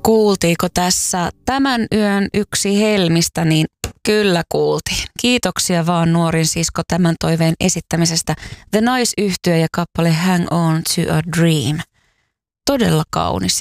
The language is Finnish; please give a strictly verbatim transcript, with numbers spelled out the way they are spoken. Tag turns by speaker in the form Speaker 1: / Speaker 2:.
Speaker 1: Kuultiiko tässä tämän yön yksi helmistä, niin kyllä kuultiin. Kiitoksia vaan nuorin sisko tämän toiveen esittämisestä. The Noise-yhtye ja kappale Hang On to a Dream. Todella kaunis